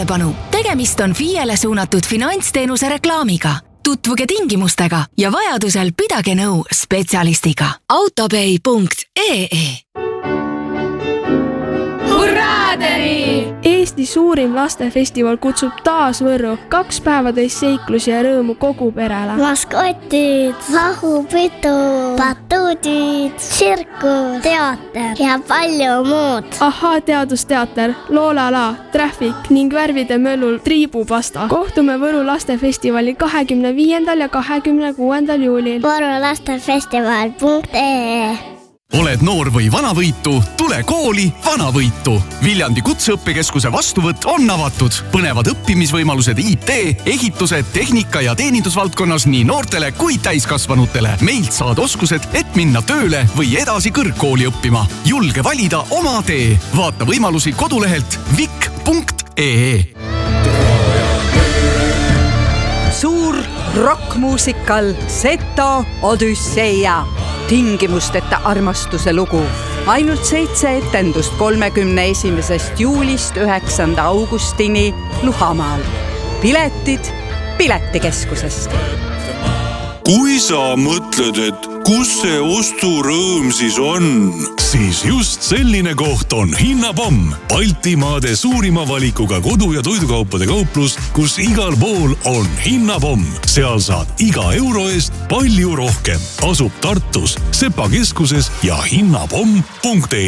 tähelepanu, tegemist on FIE-le suunatud finantsteenuse reklaamiga. Tutvuge tingimustega ja vajadusel pidage nõu spetsialistiga. autopay.ee. Hurraaderi! Eesti suurim lastefestival kutsub taas Võrru 2 päevatäis seiklusi ja rõõmu kogu perele. Maskotid, lahupidu, batuudid, tsirkus, teater ja palju muud. Ahaa teadusteater, Loolala, Traffic ning värvide möllul triibupasta. Kohtume Võru lastefestivali 25. ja 26. juulil. võrulastefestival.ee. Oled noor või vanavõitu, tule kooli Vanavõitu. Viljandi Kutseõppekeskuse vastuvõtt on avatud. Põnevad õppimisvõimalused IT, ehitused, tehnika ja teenindusvaldkonnas nii noortele kui täiskasvanutele. Meilt saad oskused, et minna tööle või edasi kõrgkooli õppima. Julge valida oma tee. Vaata võimalusi kodulehelt vik.ee. Suur rockmuusikal Seto Odüsseia. Tingimusteta armastuse lugu. Ainult 7 etendust 31. juulist 9. augustini Luhamaal. Piletid Piletikeskusest. Kui sa mõtled, et kus see osturõõm siis on, siis just selline koht on Hinnapomm. Baltimaade suurima valikuga kodu- ja toidukaupade kauplus, kus igal pool on Hinnapomm. Seal saad iga euro eest palju rohkem. Asub Tartus, Sepa keskuses ja hinnapomm.ee.